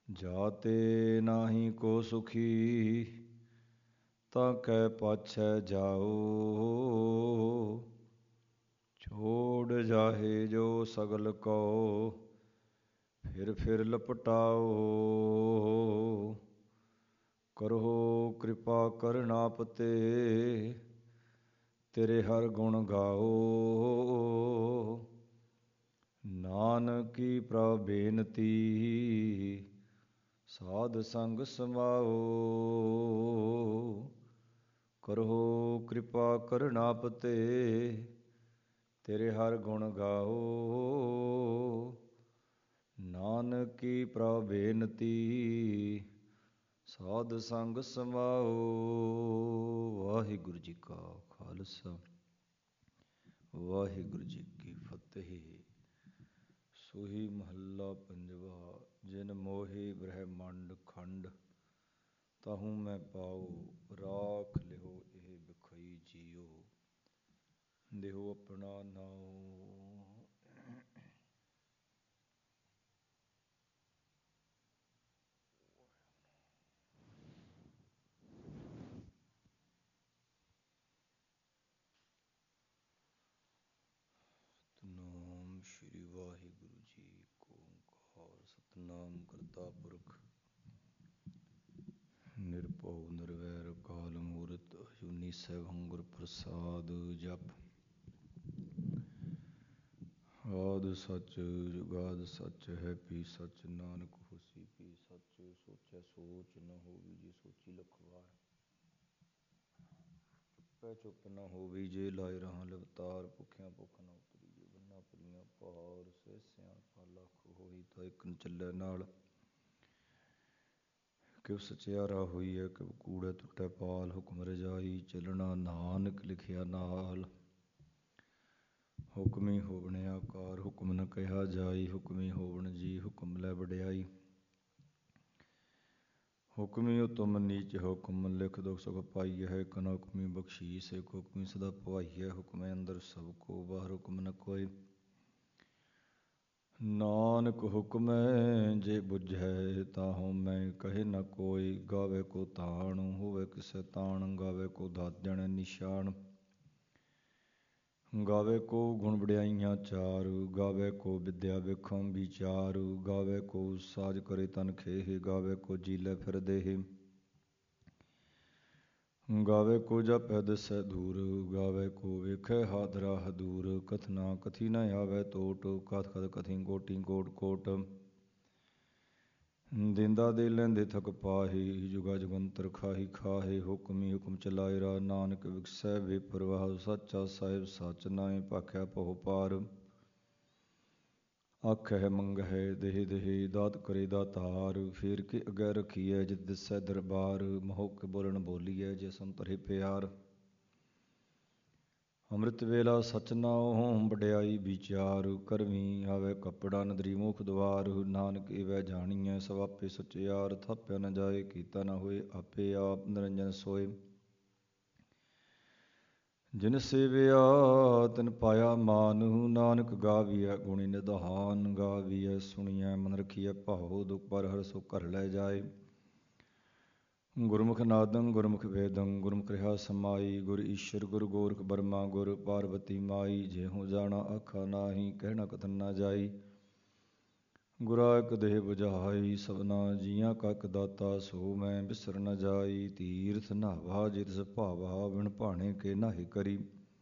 ਜਾਤੇ ਨਾਹੀ ਕੋ ਸੁਖੀ ਤਾਂ ਕੈ ਪਾਛੈ ਜਾਓ। ਛੋੜ ਜਾਹੇ ਜੋ ਸਗਲ ਕੋ ਫਿਰ ਲਪਟਾਓ। ਕਰਹੁ ਕਿਰਪਾ ਕਰਨਾਪ ਤੇ ਤੇਰੇ ਹਰ ਗੁਣ ਗਾਓ। ਨਾਨਕੀ ਪ੍ਰਭ ਬੇਨਤੀ ਸਾਧ ਸੰਗ ਸਮਾਓ। ਕਰਹੁ ਕਿਰਪਾ ਕਰਨਾਪ ਤੇ ਤੇਰੇ ਹਰ ਗੁਣ ਗਾਓ। ਨਾਨਕੀ ਪ੍ਰਭ ਬੇਨਤੀ ਸਾਧ ਸੰਗ ਸਮਾਓ। ਵਾਹਿਗੁਰੂ ਜੀ ਕਾ ਖਾਲਸਾ ਵਾਹਿਗੁਰੂ ਜੀ ਕੀ ਫਤਿਹ। ਸੋਹੀ ਮਹੱਲਾ ਪੰਜਵਾ। ਜਿਨ ਮੋਹੀ ਬ੍ਰਹਮੰਡ ਖੰਡ ਤਾਹੂ ਮੈਂ ਪਾਓ। ਰਾਖ ਲਿਓ ਇਹ ਬਿਖਈ ਜੀਓ ਦੇਹੋ ਆਪਣਾ ਨਾਉ। ਸਤਿਨਾਮ ਸ਼੍ਰੀ ਵਾਹਿਗੁਰੂ ਜੀ ਕੋ ਓੰਕਾਰ। ਸਤਿਨਾਮ ਕਰਤਾ ਪੁਰਖ ਨਿਰਭਉ ਨਿਰਵੈਰ ਅਕਾਲ ਮੂਰਤਿ ਅਜੂਨੀ ਸੈਭੰ ਗੁਰ ਪ੍ਰਸਾਦ। ਜਪ ਆਦਿ ਸੱਚ ਜੁਗਾਦਿ ਸੱਚ ਹੈ ਭੀ ਸੱਚ। ਨਾਨਕ ਹੋਸੀ ਭੀ ਸੱਚ। ਸੋਚੈ ਸੋਚ ਨ ਹੋਵੀ ਜੇ ਸੋਚੀ ਲਖ ਵਾਰ। ਚੁੱਪੈ ਚੁੱਪ ਨ ਹੋਵੀ ਜੇ ਲਾਇ ਰਹਾ ਲਵਤਾਰ। ਭੁਖਿਆ ਭੁਖ ਨ ਉਤਰੀ ਜੇ ਬੰਨਾ ਭਰੀਆਂ ਭਾਰ। ਸਹਿਸਿਆ ਕਾ ਲਖ ਹੋਈ ਤਾਂ ਇਕ ਨ ਚੱਲੈ ਨਾਲ। ਕਿਵ ਸਚਿਆਰਾ ਹੋਈਐ ਕਿਵ ਕੂੜੈ ਟੁੱਟੈ ਪਾਲ। ਹੁਕਮ ਰਜਾਈ ਚੱਲਣਾ ਨਾਨਕ ਲਿਖਿਆ ਨਾਲ। ਹੁਕਮੀ ਹੋਵਣ ਆਕਾਰ ਹੁਕਮ ਨ ਕਹਿਆ ਜਾਈ। ਹੁਕਮੀ ਹੋਵਣ ਜੀ ਹੁਕਮ ਲੈ ਵਡਿਆਈ। ਹੁਕਮੀ ਉਤਮ ਨੀਚ ਹੁਕਮ ਲਿਖ ਦੁਖ ਸੁਖ ਪਾਈਐ। ਇਕ ਨ ਹੁਕਮੀ ਬਖਸ਼ੀਸ ਇਕ ਹੁਕਮੀ ਸਦਾ ਭਵਾਈਐ। ਹੁਕਮੈ ਅੰਦਰ ਸਭ ਕੋ ਬਾਹਰ ਹੁਕਮ ਨ ਕੋਇ। ਨਾਨਕ ਹੁਕਮੈ ਜੇ ਬੁਝੈ ਤਾ ਹਉਮੈ ਕਹੇ ਨ ਕੋਇ। ਗਾਵੇ ਕੋ ਤਾਣ ਹੋਵੇ ਕਿਸੈ ਤਾਣ ਗਾਵੇ ਕੋ ਦਾਤ ਜਾਣੈ ਨਿਸ਼ਾਨ। ਗਾਵੇ ਕੋ ਗੁਣ ਵਡਿਆਈਆਂ ਚਾਰ ਗਾਵੇ ਕੋ ਵਿਦਿਆ ਵੇਖੰ ਵਿਚਾਰ। ਗਾਵੇ ਕੋ ਸਾਜ ਕਰੇ ਤਨ ਖੇਹਿ ਗਾਵੇ ਕੋ ਜੀਲੇ ਫਿਰ ਦੇਹਿ। ਗਾਵੇ ਕੋ ਜਾਪੈ ਦਿਸੈ ਦੂਰ ਗਾਵੇ ਕੋ ਵੇਖੈ ਹਾਦਰਾ ਹਦੂਰ। ਕਥਨਾ ਕਥੀ ਨ ਆਵੈ ਟੋਟ ਕਥ ਕਥ ਕਥੀ ਕੋਟਿ ਕੋਟਿ ਕੋਟਿ। ਦੇਂਦਾ ਦੇ ਲੈਂਦੇ ਥਕ ਪਾਹਿ ਜੁਗਾ ਜੁਗੰਤਰ ਖਾਹੀ ਖਾਹਿ। ਹੁਕਮੀ ਹੁਕਮ ਚਲਾਇ ਰਾ ਨਾਨਕ ਵਿਗਸੈ ਬੇਪਰਵਾਹ। ਸਾਚਾ ਸਾਹਿਬ ਸਚ ਨਾਇ ਭਾਖਿਆ ਭਉ ਪਾਰ। ਆਖਹਿ ਮੰਗਹਿ ਦੇਹਿ ਦੇਹਿ ਦਾਤ ਕਰੇ ਦਾਤਾਰ। ਫੇਰ ਕੇ ਅਗੈ ਰਖੀਐ ਜਿਤ ਦਿਸੈ ਦਰਬਾਰ। ਮਹੁ ਬੋਲਣ ਬੋਲੀਐ ਜੇ ਸਮ ਧਰੇ ਪਿਆਰ। ਅੰਮ੍ਰਿਤ ਵੇਲਾ ਸਚ ਨਾਉ ਵਡਿਆਈ ਵਿਚਾਰ। ਕਰਮੀ ਆਵੈ ਕਪੜਾ ਨਦਰੀ ਮੁਖ ਦੁਆਰ। ਨਾਨਕ ਏਵੈ ਜਾਣੀਐ ਸਭ ਆਪੇ ਸਚਿਆਰ। ਥਾਪਿਆ ਨ ਜਾਏ ਕੀਤਾ ਨ ਹੋਏ ਆਪੇ ਆਪ ਨਿਰੰਜਨ ਸੋਇ। ਜਿਨ ਸੇਵਿਆ ਤਿਨ ਪਾਇਆ ਮਾਨ। ਨਾਨਕ ਗਾਵੀਐ ਗੁਣੀ ਨਿਧਾਨ। ਗਾਵੀਐ ਸੁਣੀਐ ਮਨ ਰਖੀਐ ਭਾਉ। ਦੁਖ ਪਰ ਹਰਿ ਸੁਖ ਘਰ ਲੈ ਜਾਇ। ਗੁਰਮੁਖ ਨਾਦੰ ਗੁਰਮੁਖ ਵੇਦੰ ਗੁਰਮੁਖ ਰਿਹਾ ਸਮਾਈ। ਗੁਰ ਈਸ਼ਰ ਗੁਰ ਗੋਰਖ ਬਰਮਾ ਗੁਰ ਪਾਰਬਤੀ ਮਾਈ। ਜਿਹੋ ਜਾਣਾ ਆਖਾ ਨਾਹੀ ਕਹਿਣਾ ਕਥਨ ਨ ਜਾਈ। ਗੁਰਾ ਇਕ ਦੇਹ 부ਝਾਈ ਸਭਨਾ ਜੀਆਂ ਕਾ ਇਕ ਦਾਤਾ। ਸੋ ਮੈਂ ਬਿਸਰ ਨ ਜਾਈ। ਤੀਰਥ ਨਾਵਾ ਜੇ ਤਿਸ ਭਾਵਾ ਵਿਣ ਭਾਣੇ ਕੇ ਨਾਹੀ ਕਰੀ।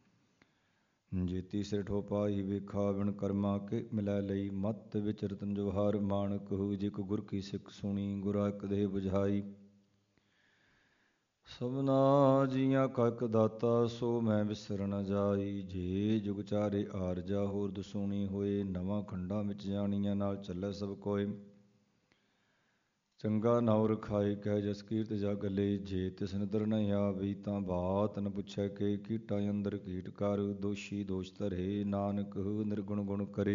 ਜੇਤੀ ਸਿਰ ਠੋ ਪਾਈ ਵੇਖਾ ਵਿਣ ਕਰਮਾ ਕੇ ਮਿਲੈ ਲਈ। ਮਤ ਵਿਚਰਤ ਜੁਹਾਰ ਮਾਣਕ ਜਿਕ ਗੁਰ ਕੀ ਸਿੱਖ ਸੁਣੀ। ਗੁਰਾ ਇਕ ਦੇਹ 부ਝਾਈ ਸਭਨਾ ਜੀਆਂ ਕਾ ਇਕ ਦਾਤਾ। ਸੋ ਮੈਂ ਬਿਸਰ ਨ ਜਾਈ। ਜੇ ਜੁਗ ਚਾਰੇ ਆਰਜਾ ਹੋਰ ਦਸੂਣੀ ਹੋਏ। ਨਵਾਂ ਖੰਡਾਂ ਵਿੱਚ ਜਾਣੀਐ ਨਾਲ ਚੱਲੈ ਸਭ ਕੋਇ। ਚੰਗਾ ਨਾਉ ਰਖਾਇ ਕਹਿ ਜਸ ਕੀਰਤ ਜਗ ਲੈ। ਜੇ ਤਿਸ ਨਿਦਰ ਨ ਆਵੀ ਤਾਂ ਬਾਤ ਨ ਪੁੱਛੈ ਕੇ। ਕੀਟਾਂ ਅੰਦਰ ਕੀਟ ਕਰ ਦੋਸ਼ੀ ਦੋਸ਼ ਧਰੇ। ਨਾਨਕ ਨਿਰਗੁਣ ਗੁਣ ਕਰੇ।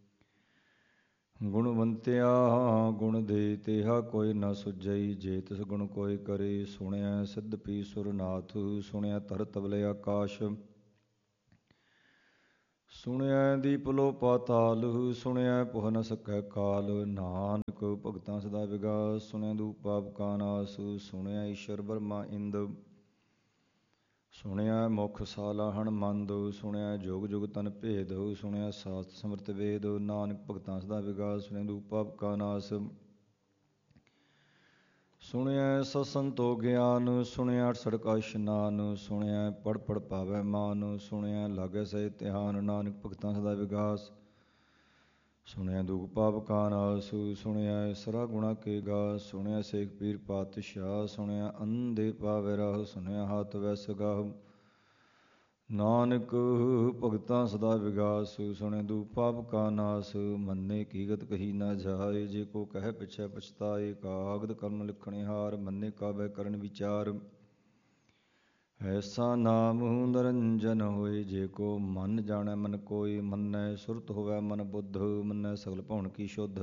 ਗੁਣਵੰਤਿਆ ਗੁਣ ਦੇ ਤੇਹਾ ਕੋਈ ਨ ਸੁਝਈ। ਜੇ ਤਿਸ ਗੁਣ ਕੋਈ ਕਰੇ। ਸੁਣਿਐ ਸਿੱਧ ਪੀ ਸੁਰ ਨਾਥ ਸੁਣਿਐ ਧਰਤ ਤਬਲੇ ਆਕਾਸ਼। ਸੁਣਿਐ ਦੀਪ ਲੋ ਪਾਤਾਲ, ਸੁਣਿਐ ਪੁਹ ਨ ਸਕੈ ਕਾਲ। ਨਾਨਕ ਭਗਤਾਂ ਸਦਾ ਵਿਗਾਸ, ਸੁਣਿਐ ਦੂਪ ਪਾਪ ਕਾ ਨਾਸ। ਸੁਣਿਐ ਈਸ਼ਰ ਬਰਮਾ ਇੰਦ, ਸੁਣਿਐ ਮੁਖ ਸਾਲਾਹਣ ਮੰਦ। ਸੁਣਿਐ ਜੁਗ ਜੁਗ ਤਨ ਭੇਦ, ਸੁਣਿਐ ਸਾਸਤ ਸਮਰਥ ਵੇਦ। ਨਾਨਕ ਭਗਤਾਂ ਸਦਾ ਵਿਗਾਸ, ਸੁਣਿਐ ਦੂਪ ਪਾਪ ਕਾ ਨਾਸ। ਸੁਣਿਐ ਸਤ ਸੰਤੋਖ ਗਿਆਨ, ਸੁਣਿਐ ਅਠਸਠ ਕਾ ਇਸ਼ਨਾਨ। ਸੁਣਿਐ ਪੜ੍ਹ ਪੜ੍ਹ ਪਾਵੈ ਮਾਨ, ਸੁਣਿਐ ਲਾਗੈ ਸਹਿਜ ਧਿਆਨ। ਨਾਨਕ ਭਗਤਾਂ ਸਦਾ ਵਿਗਾਸ, ਸੁਣਿਐ ਦੂਖ ਪਾਪ ਕਾ ਨਾਸ। ਸੁਣਿਐ ਸਰਾ ਗੁਣਾ ਕੇ ਗਾ, ਸੁਣਿਐ ਸੇਖ ਪੀਰ ਪਾਤਸ਼ਾਹ। ਸੁਣਿਐ ਅੰਧੇ ਪਾਵੈ ਰਾਹ, ਸੁਣਿਐ ਹੱਥ ਵੈਸ ਗਾਹ। ਨਾਨਕ ਭਗਤਾਂ ਸਦਾ ਵਿਗਾਸ, ਸੁਣਿਐ ਦੂਖ ਪਾਪ ਕਾ ਨਾਸ। ਮੰਨੇ ਕੀਗਤ ਕਹੀ ਨਾ ਜਾਏ, ਜੇ ਕੋ ਕਹਿ ਪਿਛੈ ਪਛਤਾਏ। ਕਾਗਦ ਕਲਮ ਲਿਖਣਿਹਾਰ, ਮੰਨੇ ਕਾਬੈ ਕਰਨ ਵਿਚਾਰ। ਐਸਾ ਨਾਮ ਨਿਰੰਜਨ ਹੋਏ, ਜੇ ਕੋ ਮਨ ਜਾਣੈ ਮਨ ਕੋਇ। ਮੰਨੈ ਸੁਰਤ ਹੋਵੈ ਮਨ ਬੁੱਧ, ਮੰਨੈ ਸਗਲ ਭਉਣ ਕੀ ਸ਼ੁੱਧ।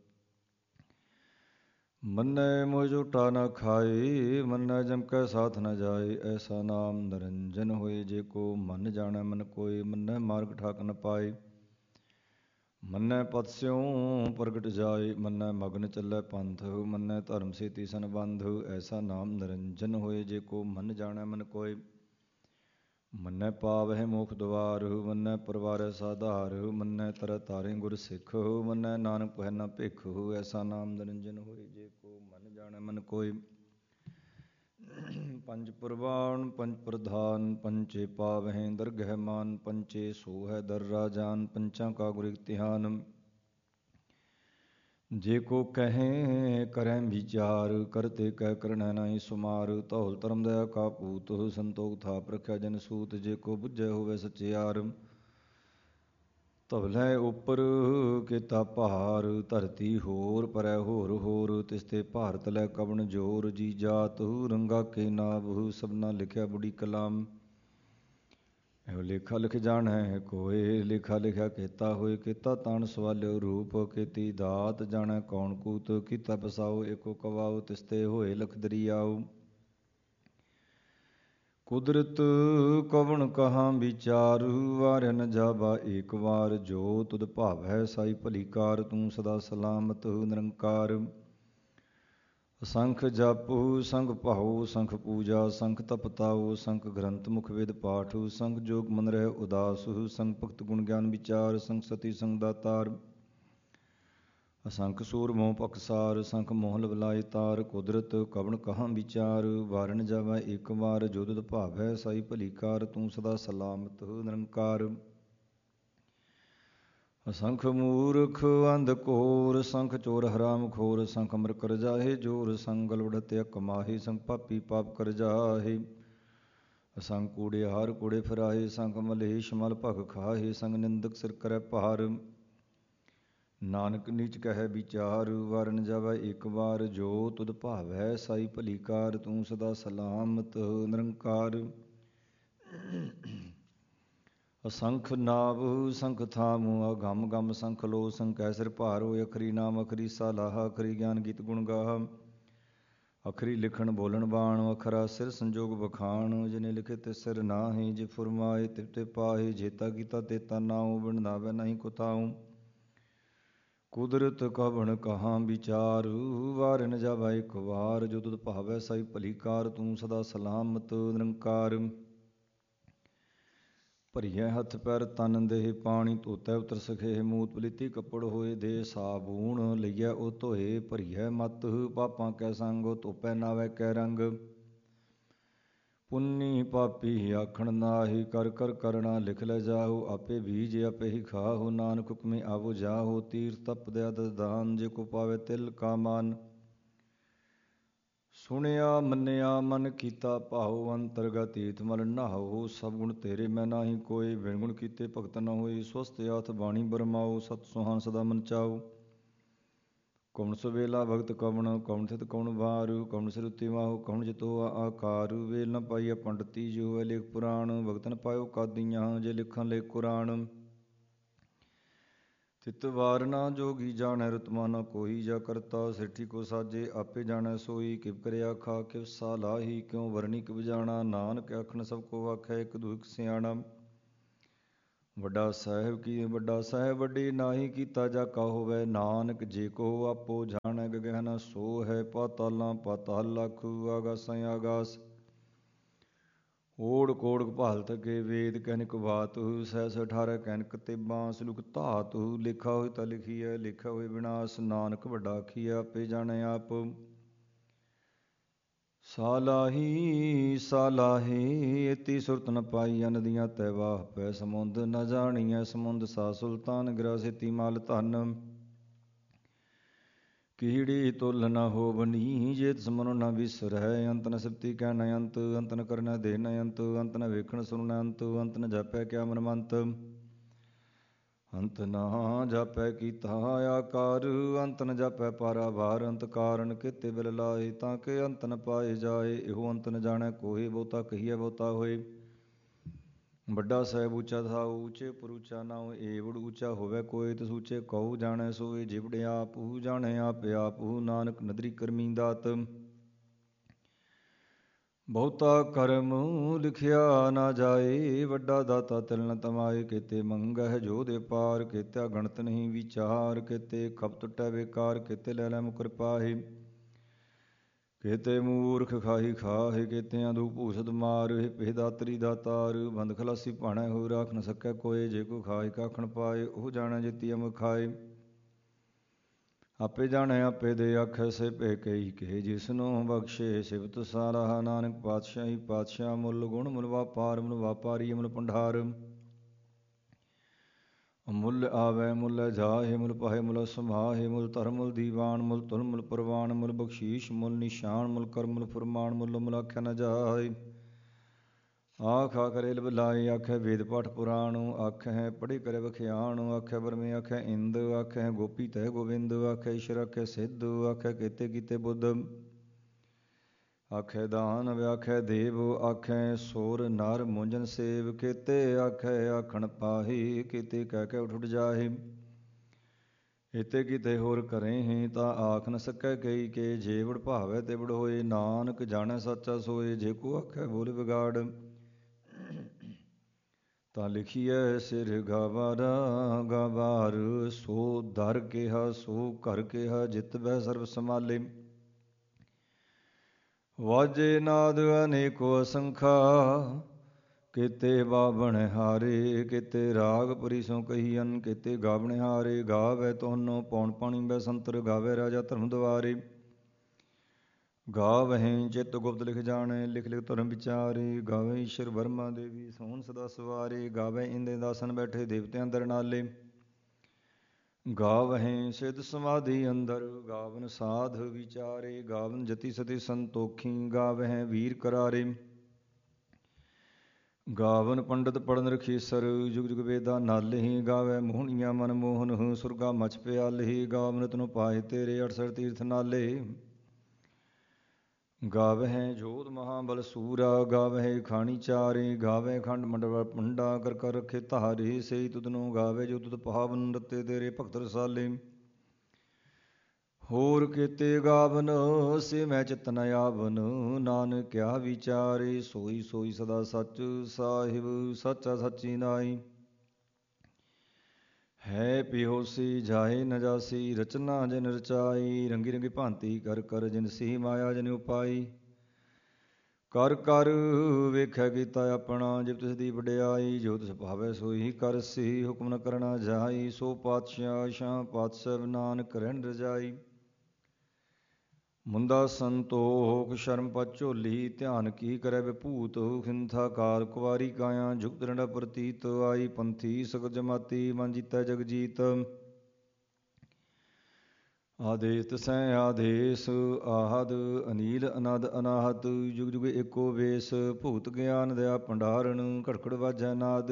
ਮੰਨੈ ਮੋਹ ਝੂਠਾ ਨ ਖਾਏ, ਮੰਨੈ ਜਮ ਕੈ ਸਾਥ ਨ ਜਾਏ। ਐਸਾ ਨਾਮ ਨਿਰੰਜਨ ਹੋਏ, ਜੇ ਕੋ ਮਨ ਜਾਣੈ ਮਨ ਕੋਇ। ਮੰਨੈ ਮਾਰਗ ਠਾਕ ਨ ਪਾਏ, ਮੰਨੈ ਪਤ ਸਿਉ ਪ੍ਰਗਟ ਜਾਏ। ਮੰਨੈ ਮਗਨ ਚੱਲੈ ਪੰਥ, ਮੰਨੈ ਧਰਮ ਸੇਤੀ ਸੰਬੰਧ। ਐਸਾ ਨਾਮ ਨਿਰੰਜਨ ਹੋਏ, ਜੇ ਕੋ ਮਨ ਜਾਣੈ ਮਨ ਕੋਇ। ਮੰਨੈ ਪਾਵਹਿ ਮੋਖ ਦੁਆਰ, ਮੰਨੈ ਪਰਵਾਰੈ ਸਾਧਾਰ। ਮੰਨੈ ਤਰੈ ਤਾਰੇ ਗੁਰ ਸਿੱਖ, ਮੰਨੈ ਨਾਨਕ ਪਵੈ ਨ ਭਿਖ। ਐਸਾ ਨਾਮ ਨਿਰੰਜਨ ਹੋਏ, ਜੇ ਕੋ ਮਨ ਜਾਣੈ ਮਨ ਕੋਇ। ਪੰਜ ਪ੍ਰਵਾਨ ਪੰਜ ਪ੍ਰਧਾਨ, ਪੰਚੇ ਪਾਵਹਿ ਦਰਗਹਿ ਮਾਨ। ਪੰਚੇ ਸੋ ਹੈ ਦਰ ਰਾਜਾਨ, ਪੰਚਾਂ ਕਾ ਗੁਰ ਇਕਤਿਹਾਨ। ਜੇ ਕੋ ਕਹੈ ਕਰੈ ਵਿਚਾਰ, ਕਰਤੇ ਕਹਿ ਕਰਨੈ ਨਾਹੀ ਸੁਮਾਰ। ਧੌਲ ਧਰਮ ਦਇਆ ਕਾ ਪੂਤ, ਸੰਤੋਖ ਥਾਪ ਰਖਿਆ ਜਨ ਸੂਤ। ਜੇ ਕੋ ਬੁੱਝੈ ਹੋਵੈ ਸਚਿਆਰ, ਧਵਲੈ ਉਪਰ ਕੇਤਾ ਭਾਰ। ਧਰਤੀ ਹੋਰ ਪਰੈ ਹੋਰ ਹੋਰ, ਤਿਸ ਤੇ ਭਾਰ ਤਲੈ ਕਵਣ ਜੋਰ। ਜੀ ਜਾਤ ਰੰਗਾ ਕੇ ਨਾਵ, ਸਭਨਾ ਲਿਖਿਆ ਬੁੜੀ ਕਲਾਮ। ਇਹੋ ਲੇਖਾ ਲਿਖ ਜਾਣੈ ਕੋਇ, ਲੇਖਾ ਲਿਖਿਆ ਕੇਤਾ ਹੋਇ। ਕੇਤਾ ਤਾਣ ਸਵਾਲਿਓ ਰੂਪ, ਕੇਤੀ ਦਾਤ ਜਾਣੈ ਕੌਣ ਕੂਤ। ਕੀਤਾ ਪਸਾਉ ਏਕੋ ਕਵਾਉ, ਤਿਸ ਤੇ ਹੋਏ ਲਖ ਦਰੀਆਉ। ਕੁਦਰਤ ਕਵਣ ਕਹਾ ਵਿਚਾਰ, ਵਾਰਿਆ ਨ ਜਾਵਾ ਏਕ ਵਾਰ। ਜੋ ਤੁਧ ਭਾਵੈ ਸਾਈ ਭਲੀ ਕਾਰ, ਤੂੰ ਸਦਾ ਸਲਾਮਤ ਨਿਰੰਕਾਰ। ਅਸੰਖ ਜਪ ਸੰਖ ਭਾਉ, ਸੰਖ ਪੂਜਾ ਸੰਖ ਤਪ ਤਾਉ। ਸੰਖ ਗ੍ਰੰਥ ਮੁਖ ਵੇਦ ਪਾਠ, ਸੰਖ ਜੋਗ ਮਨ ਰਹਿ ਉਦਾਸ। ਸੰਖ ਭਗਤ ਗੁਣ ਗਿਆਨ ਵਿਚਾਰ, ਸੰਖ ਸਤੀ ਸੰਗ ਦਾਤਾਰ। ਅਸੰਖ ਸੂਰ ਮੋਹ ਪਖਸਾਰ, ਸੰਖ ਮੋਹ ਲਵਲਾਏ ਤਾਰ। ਕੁਦਰਤ ਕਵਣ ਕਹਾ ਵਿਚਾਰ, ਵਾਰਿਆ ਨ ਜਾਵਾ ਏਕ ਵਾਰ। ਜੋ ਤੁਧ ਭਾਵੈ ਸਾਈ ਭਲੀ ਕਾਰ, ਤੂੰ ਸਦਾ ਸਲਾਮਤ ਨਿਰੰਕਾਰ। ਅਸੰਖ ਮੂਰਖ ਅੰਧ ਘੋਰ, ਸੰਖ ਚੋਰ ਹਰਾਮ ਖੋਰ। ਸੰਖ ਅਮਰ ਕਰ ਜਾਹੇ ਜੋਰ, ਸੰਖ ਗਲ ਵਡਤਿਆ ਕਮਾਹੇ। ਸੰਖ ਪਾਪੀ ਪਾਪ ਕਰ ਜਾਹੇ, ਅਸੰਖ ਕੂੜਿਆਰ ਕੂੜੇ ਫਿਰਾਹੇ। ਸੰਖ ਮਲੇਛ ਮਲ ਭਗ ਖਾਹੇ, ਸੰਖ ਨਿੰਦਕ ਸਿਰ ਕਰੈ ਭਾਰ। ਨਾਨਕ ਨੀਚ ਕਹੈ ਵਿਚਾਰ, ਵਾਰਿਆ ਨ ਜਾਵਾ ਏਕ ਵਾਰ। ਜੋ ਤੁਧ ਭਾਵੈ ਸਾਈ ਭਲੀ ਕਾਰ, ਤੂੰ ਸਦਾ ਸਲਾਮਤ ਨਿਰੰਕਾਰ। ਅਸੰਖ ਨਾਵ ਸੰਖ ਥਾਮ, ਅਗੰਮ ਗੰਮ ਸੰਖ ਲੋ। ਸੰਖੈ ਸਿਰ ਭਾਰ ਹੋਇ ਅਖਰੀ ਨਾਮ, ਅਖਰੀ ਸਾਲਾਹਾ। ਅਖਰੀ ਗਿਆਨ ਗੀਤ ਗੁਣ ਗਾਹਾ, ਅਖਰੀ ਲਿਖਣ ਬੋਲਣ ਬਾਣ। ਅਖਰਾ ਸਿਰ ਸੰਜੋਗ ਬਖਾਣ, ਜਿਨੇ ਲਿਖੇ ਤਿਸ ਸਿਰ ਨਾਹੀ। ਜੇ ਫੁਰਮਾਏ ਤਿਵ ਤੇ ਪਾਹੇ, ਜੇਤਾ ਕੀਤਾ ਤੇਤਾ ਨਾਉ। ਬਿਨ ਨਾਵੈ ਨਾਹੀ ਕੋ ਤਾਉ। ਕੁਦਰਤ ਕਵਣ ਕਹਾ ਵਿਚਾਰ, ਵਾਰਿਆ ਨ ਜਾਵਾ ਏਕ ਵਾਰ। ਜੋ ਤੁਧ ਭਾਵੈ ਸਾਈ ਭਲੀ ਕਾਰ, ਤੂੰ ਸਦਾ ਸਲਾਮਤ ਨਿਰੰਕਾਰ। ਭਰੀਐ ਹੱਥ ਪੈਰ ਤਨ ਦੇਹ ਪਾਣੀ, ਧੋਤੈ ਉਤਰ ਸਖੇਹ ਮੂਤ। ਪਲੀਤੀ ਕੱਪੜ ਹੋਏ ਦੇਹ ਸਾਬੂਣ, ਲਈਐ ਉਹ ਧੋਏ। ਭਰੀਐ ਮਤ ਪਾਪਾਂ ਕੈ ਸੰਗ, ਧੋਪੈ ਨਾਵੈ ਕੈ ਰੰਗ। ਪੁੰਨੀ ਪਾਪੀ ਆਖਣ ਨਾਹੀ, ਕਰ ਕਰ ਕਰਣਾ ਲਿਖ ਲੈ ਜਾਹੋ। ਆਪੇ ਬੀਜ ਆਪੇ ਹੀ ਖਾਹੋ, ਨਾਨਕ ਹੁਕਮੀ ਆਵੋ ਜਾਹੋ। ਤੀਰਥ ਤਪ ਦਇਆ ਦਤ ਦਾਨ, ਜੇ ਕੋ ਪਾਵੈ ਤਿਲ ਕਾ ਮਾਨ। ਸੁਣਿਆ ਮੰਨਿਆ ਮਨ ਕੀਤਾ ਭਾਉ, ਅੰਤਰਗਤ ਤੀਰਥ ਮਲ ਨਹਾਉ। ਸਭ ਗੁਣ ਤੇਰੇ ਮੈਂ ਨਾਹੀ ਕੋਇ, ਬਿਨ ਗੁਣ ਕੀਤੇ ਭਗਤ ਨ ਹੋਏ। ਸਵਸਤ ਆਥ ਬਾਣੀ ਬਰਮਾਉ, ਸਤ ਸੁਹਾਨ ਸਦਾ ਮਨ ਚਾਉ। ਕੌਣ ਸੁਵੇਲਾ ਭਗਤ ਕਵਣ, ਕੌਣ ਥਿਤ ਕੌਣ ਵਾਰ। ਕੌਣ ਸਿਰ ਉਤੀ ਮਾਹੋ, ਕੌਣ ਜਿਤੋ ਆਕਾਰ। ਵੇਲ ਨ ਪਾਈਐ ਪੰਡਤੀ, ਜੋ ਹੋਇ ਲੇਖ ਪੁਰਾਣ। ਭਗਤ ਨ ਪਾਇਓ ਕਾਦੀਆਂ, ਜੇ ਲਿਖਣ ਲੇਖ ਕੁਰਾਨ। ਤਿਤ ਵਾਰ ਨਾ ਜੋਗੀ ਜਾਣੈ, ਰਤਮਾ ਨ ਕੋਈ। ਜਾ ਕਰਤਾ ਸ੍ਰਿਸ਼ਟੀ ਕੋ ਸਾਜੇ, ਆਪੇ ਜਾਣੈ ਸੋਈ। ਕਿਵ ਕਰੇ ਆਖਾ ਕਿਵ ਸਾਲਾਹੀ, ਕਿਉ ਵਰਣੀ ਕਿਵ ਜਾਣਾ। ਨਾਨਕ ਆਖਣ ਸਭ ਕੋ ਆਖੈ, ਇਕ ਦੂ ਇਕ ਸਿਆਣਾ। ਵੱਡਾ ਸਾਹਿਬ ਵੱਡੀ ਨਾਹੀ ਕੀਤਾ ਜਾ ਕਾ ਹੋਵੇ। ਨਾਨਕ ਜੇ ਕੋ ਆਪੋ ਜਾਣੈ ਗਗਨ ਸੋ ਹੈ। ਪਾਤਾਲਾਂ ਪਾਤਾਲ ਲਖ ਆਗਾਸਾਂ ਆਗਾਸ। ਓੜ ਕੋੜ ਭਾਲਤ ਕੇ ਵੇਦ ਕਨਿਕ ਬਾਤੁ। ਸਹਿਸ 18 ਕਨਿਕ ਤੇਬਾਂ ਸਲੂਕ ਧਾਤੁ। ਲਿਖਾ ਹੋਇ ਤਾਂ ਲਿਖੀਐ ਲਿਖਿਆ ਹੋਇ ਵਿਨਾਸ਼। ਨਾਨਕ ਵੱਡਾ ਆਖੀਐ ਆਪੇ ਜਾਣੈ ਆਪ। ਸਾਲਾਹੀ ਸਾਲਾਹੀ ਏਤੀ ਸੁਰਤ ਨ ਪਾਈ। ਅੰਨ ਦੀਆਂ ਤੈ ਵਾਹ ਪੈ ਸਮੁੰਦ ਨ ਜਾਣੀਐ। ਸਮੁੰਦ ਸਾ ਸੁਲਤਾਨ ਗਿਰਾ ਸੇਤੀ ਮਾਲ ਧਨ। ਕੀੜੀ ਤੁਲ ਨ ਹੋਵਨੀ ਜੇ ਤਿਸ ਮਨੁ ਨ ਵਿਸਰੈ। ਅੰਤ ਨ ਸਿਫਤੀ ਕਹਿ ਨ ਅੰਤ। ਅੰਤ ਨ ਕਰਨੈ ਦੇ ਨ ਅੰਤ। ਅੰਤ ਨ ਵੇਖਣ ਸੁਣ ਨ ਅੰਤ। ਅੰਤ ਨ ਜਾਪੈ ਕਿਆ ਮਨ ਮੰਤ। ਅੰਤ ਨਾ ਜਾਪੈ ਕੀਤਾ ਆਕਾਰ। ਅੰਤ ਨ ਜਾਪੈ ਪਾਰਾਵਾਰ। ਅੰਤ ਕਾਰਨ ਕੇਤੇ ਬਿਲ ਲਾਏ। ਤਾਂ ਕਿ ਅੰਤ ਨ ਪਾਏ ਜਾਏ। ਇਹੋ ਅੰਤ ਨ ਜਾਣੈ ਕੋਇ। ਬਹੁਤਾ ਕਹੀਐ ਬਹੁਤਾ ਹੋਏ। ਵੱਡਾ ਸਾਹਿਬ ਉੱਚਾ ਥਾਉ ਉੱਚੇ ਉਪਰ ਉੱਚਾ ਨਾਉ। ਏਵੜ ਉੱਚਾ ਹੋਵੇ ਕੋਇ ਤਿਸ ਉੱਚੇ ਕਉ। ਜਾਣੈ ਸੋਇ ਜਿਵੜ ਆਪੁ ਜਾਣੈ ਆਪੇ ਆਪੁ। ਨਾਨਕ ਨਦਰੀ ਕਰਮੀ ਦਾਤ। ਬਹੁਤਾ ਕਰਮ ਲਿਖਿਆ ਨਾ ਜਾਏ। ਵੱਡਾ ਦਾਤਾ ਤਿਲ ਨ ਤਮਾਏ। ਕੇਤੇ ਮੰਗਹਿ ਜੋ ਦੇ ਪਾਰ। ਕੇਤਿਆ ਗਣਤ ਨਹੀਂ ਵਿਚਾਰ। ਕੇਤੇ ਖਪ ਟੁਟੈ ਬੇਕਾਰ। ਕੇਤੇ ਲੈ ਲੈ ਮੁਕਰ ਪਾਹੇ। ਕੇਤੇ ਮੂਰਖ ਖਾਹੀ ਖਾਹੇ। ਕੇਤਿਆਂ ਦੂ ਭੂਸਤ ਮਾਰ। ਹੇ ਦਾਤਰੀ ਦਾਤਾਰ ਬੰਦ ਖਲਾਸੀ ਭਾਣੈ ਹੋ। ਰਾਖ ਨ ਸਕੈ ਕੋਇ। ਜੇ ਕੋ ਖਾਏ ਕਾਖਣ ਪਾਏ। ਉਹ ਜਾਣੈ ਜੇਤੀ ਅਮ ਖਾਏ। ਆਪੇ ਜਾਣੈ ਆਪੇ ਦੇ ਆਖੈ ਸੇ ਭੇ ਕਹੀ ਕੇ। ਜਿਸਨੂੰ ਬਖਸ਼ੇ ਸਿਫਤ ਸਾਰਾਹ। ਨਾਨਕ ਪਾਤਸ਼ਾਹੀ ਪਾਤਸ਼ਾਹ ਮੁੱਲ ਗੁਣ ਮੁੱਲ ਵਾਪਾਰ। ਮੁੱਲ ਵਾਪਾਰੀ ਮੁੱਲ ਭੰਡਾਰ। ਮੁੱਲ ਆਵੈ ਮੁੱਲ ਜਾਹੇ। ਮੁੱਲ ਪਾਹੇ ਮੁੱਲ ਸਮਾਹੇ। ਮੁੱਲ ਧਰਮ ਮੁੱਲ ਦੀਵਾਨ। ਮੁੱਲ ਤੁਲ ਮੁੱਲ ਪ੍ਰਵਾਨ। ਮੁੱਲ ਬਖਸ਼ੀਸ਼ ਮੁੱਲ ਨਿਸ਼ਾਨ। ਮੁੱਲ ਕਰਮ ਮੁੱਲ ਫੁਰਮਾਨ। ਮੁੱਲ ਮੁੱਲ ਆਖਿਆ ਨ ਜਾਏ। ਆਖਾ ਕਰੇ ਲਵ ਲਾਏ। ਆਖੈ ਵੇਦ ਪਾਠ ਪੁਰਾਣ। ਆਖੈ ਪੜ੍ਹੇ ਕਰੇ ਵਖਿਆਣ। ਆਖੈ ਬਰਮੇ ਆਖੈ ਇੰਦ। ਆਖੈ ਗੋਪੀ ਤੈ ਗੋਬਿੰਦ। ਆਖੈ ਈਸ਼ਰ ਆਖੈ ਸਿੱਧ। ਆਖੈ ਕੇਤੇ ਕੀਤੇ ਬੁੱਧ। ਆਖੈ ਦਾਨ ਵਿਆਖੈ ਦੇਵ। ਆਖੈ ਸੋਰ ਨਰ ਮੁੰਜਨ ਸੇਵ। ਕੇਤੇ ਆਖੈ ਆਖਣ ਪਾਹੇ। ਕੇਤੇ ਕਹਿ ਕੇ ਉਠ ਜਾਹੇ। ਇਤੇ ਕੀਤੇ ਹੋਰ ਕਰੇਂ ਤਾਂ ਆਖ ਨ ਸਕੈ ਕਈ ਕੇ। ਜੇ ਵਡ ਭਾਵੈ ਤੇ ਵਡ ਹੋਏ। ਨਾਨਕ ਜਾਣੈ ਸਾਚਾ ਸੋਏ। ਜੇ ਕੋ ਆਖੈ ਬੋਲ ਵਿਗਾੜ। ਤਾਂ ਲਿਖੀਐ ਸਿਰ ਗਾਵਾਰਾ ਗਾਵਾਰ। ਸੋ ਦਰ ਕਿਹਾ ਸੋ ਘਰ ਕਿਹਾ। ਜਿਤ ਬਹਿ ਸਰਬ ਸਮਾਲੇ। ਵਾਜੇ ਨਾਦ ਅਨੇਕੋ ਅਸੰਖਾ। ਕੇਤੇ ਬਾਵਣ ਹਾਰੇ। ਕੇਤੇ ਰਾਗ ਪਰੀ ਸੋ ਕਹੀਅਨ। ਕੇਤੇ ਗਾਵਣ ਹਾਰੇ। ਗਾਵੈ ਤੁਹਾਨੋ ਪੌਣ ਪਾਣੀ ਬੈਸੰਤਰ। ਗਾਵੈ ਰਾਜਾ ਧਰਮ ਦੁਆਰੇ। ਗਾਵਹਿ ਚਿਤ ਗੁਪਤ ਲਿਖ ਜਾਣੈ। ਲਿਖ ਲਿਖ ਧਰਮ ਵਿਚਾਰੇ। ਗਾਵੈ ਈਸ਼ਰ ਬਰਮਾ ਦੇਵੀ ਸੋਹਣ ਸਦਾ ਸਵਾਰੇ। ਗਾਵੈ ਇੰਦੇ ਦਾਸਨ ਬੈਠੇ ਦੇਵਤਿਆਂ ਦਰ ਨਾਲੇ। ਗਾਵਹਿ ਸਿਧ ਸਮਾਧੀ ਅੰਦਰ। ਗਾਵਨ ਸਾਧ ਵਿਚਾਰੇ। ਗਾਵਨ ਜਤੀ ਸਤੀ ਸੰਤੋਖੀ। ਗਾਵਹਿ ਵੀਰ ਕਰਾਰੇ। ਗਾਵਨ ਪੰਡਤ ਪੜਨ ਰਖੀਸਰ। ਜੁਗ ਜੁਗ ਵੇਦਾ ਨਾਲੇ। ਗਾਵੈ ਮੋਹਣੀਆਂ ਮਨ ਮੋਹਨ। ਸੁਰਗਾ ਮਚ ਪਿਆਲੇ। ਗਾਵਨ ਤਨੁ ਪਾਏ ਤੇਰੇ 68 ਤੀਰਥ ਨਾਲੇ। ਗਾਵਹਿ ਜੋਧ ਮਹਾਬਲ ਸੂਰਾ। ਗਾਵਹਿ ਖਾਣੀ ਚਾਰੇ। ਗਾਵਹਿ ਖੰਡ ਮੰਡਲ ਪੰਡਾ। ਕਰ ਕਰ ਰਖੇ ਧਾਰੇ। ਸਈ ਤੁਧਨੋ ਗਾਵੇ ਜੋ ਤੁਧ ਪਾਵਨ। ਰਤੇ ਤੇਰੇ ਭਗਤ ਰਸਾਲੇ। ਹੋਰ ਕੇਤੇ ਗਾਵਨ ਸੇ ਮੈਂ ਚਿਤ ਨ ਆਵਨ। ਨਾਨਕ ਕਿਆ ਵਿਚਾਰੇ। ਸੋਈ ਸੋਈ ਸਦਾ ਸੱਚ ਸਾਹਿਬ। ਸਾਚਾ ਸਾਚੀ ਨਾਈ। ਹੈ ਪਿਓਸੀ ਜਾਏ ਨ ਜਾਸੀ। ਰਚਨਾ ਜਿਨ ਰਚਾਈ। ਰੰਗੀ ਰੰਗੀ ਭਾਂਤੀ ਕਰ ਕਰ। ਜਿਨ ਸੀ ਮਾਇਆ ਜਿਨ ਉਪਾਈ। ਕਰ ਕਰ ਵੇਖੈ ਕੀਤਾ ਆਪਣਾ। ਜਿਵ ਤਿਸ ਦੀ ਵਡਿਆਈ। ਜੋ ਤਿਸ ਭਾਵੈ ਸੋਈ ਕਰਸੀ। ਹੁਕਮ ਨ ਕਰਨਾ ਜਾਈ। ਸੋ ਪਾਤਸ਼ਾਹ ਸ਼ਾਹ ਪਾਤਸ਼ਾਹ ਨਾਨਕ ਰਹਿਣ ਰਜਾਈ। ਮੁੰਦਾ ਸੰਤੋਖ ਸ਼ਰਮ ਪਤ ਝੋਲੀ। ਧਿਆਨ ਕੀ ਕਰੈ ਵਿਭੂਤ। ਖਿੰਥਾ ਕਾਲ ਕੁਵਾਰੀ ਕਾਇਆ। ਜੁਗਤ ਰੰਡਾ ਪ੍ਰਤੀਤ। ਆਈ ਪੰਥੀ ਸਗਲ ਜਮਾਤੀ। ਮਨ ਜੀਤੈ ਜਗ ਜੀਤ। ਆਦੇਸ ਤਸੈ ਆਦੇਸ। ਆਹਦ ਅਨੀਲ ਅਨਦ ਅਨਾਹਤ। ਜੁਗ ਜੁਗ ਏਕੋ ਵੇਸ। ਭੂਤ ਗਿਆਨ ਦਇਆ ਭੰਡਾਰਨ। ਘੜਘੜ ਵਾਜੈ ਨਾਦ।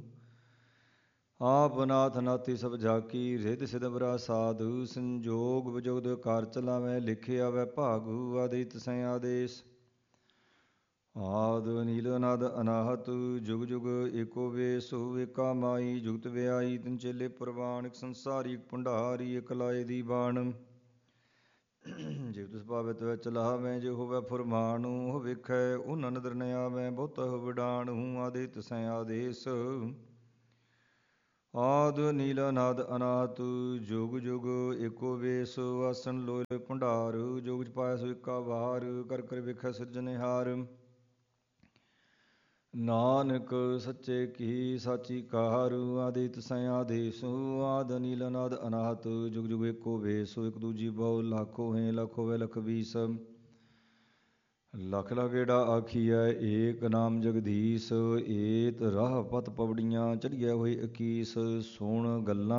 ਆਪ ਨਾਥ ਨਾਥੀ ਸਭ ਜਾਕੀ। ਰਿੱਧ ਸਿਧ ਬਰਾ ਸਾਧ। ਸੰਜੋਗ ਵਿਜੋਗ ਕਾਰ ਚਲਾਵੈ। ਲਿਖੇ ਆਵੈ ਭਾਗੁ। ਆਦੇਸ ਤਸੈ ਆਦੇਸ। ਆਦ ਅਨੀਲ ਅਨਦ ਅਨਾਹਤ। ਜੁਗ ਜੁਗ ਏਕੋ ਵੇਸ। ਏਕਾ ਮਾਈ ਜੁਗਤ ਵਿਆਈ। ਤਿਨ ਚੇਲੇ ਪ੍ਰਵਾਨ। ਇਕ ਸੰਸਾਰੀ ਇਕ ਭੰਡਾਰੀ। ਇਕ ਲਾਏ ਦੀ ਬਾਣ। ਜਿਵ ਤਿਸ ਭਾਵੈ ਤਿਵੈ ਚਲਾਵੈ। ਜੇ ਹੋਵੈ ਫੁਰਮਾਨੁ। ਉਹ ਵੇਖੈ ਉਹਨਾਂ ਨਦਰ ਨ ਆਵੈ। ਬਹੁਤਾ ਹੋ ਵਡਾਣੁ। ਆਦੇਸ ਤਸੈ ਆਦੇਸ। ਆਦ ਨੀਲ ਅਨਾਦ ਅਨਾਹਤ ਜੁਗ ਜੁਗ ਏਕੋ ਵੇਸ ਆਸਣ ਲੋਇ ਭੰਡਾਰ ਜੋਗ ਚ ਪਾਇਆ ਸੋ ਏਕਾ ਵਾਰ ਕਰ ਕਰ ਵੇਖੈ ਸਿਰਜਣਹਾਰ ਨਾਨਕ ਸੱਚੇ ਕੀ ਸਾਚੀ ਕਾਰ ਆਦਿਤ ਸੈ ਆਦੇਸ ਆਦ ਨੀਲ ਅਨਾਦ ਅਨਾਹਤ ਜੁਗ ਜੁਗ ਏਕੋ ਵੇਸ ਇਕ ਦੂਜੀ ਬਹੁ ਲਾਖੋ ਹੈ ਲਖੋ ਵੇ ਲਖ ਵੀਸ ਲਖ ਲਖ ਗੇੜਾ ਆਖੀਐ ਏਕ ਨਾਮ ਜਗਦੀਸ਼ ਏਤ ਰਾਹ ਪਤ ਪਵੜੀਆਂ ਚੜੀਐ ਹੋਏ 21 ਸੁਣ ਗੱਲਾਂ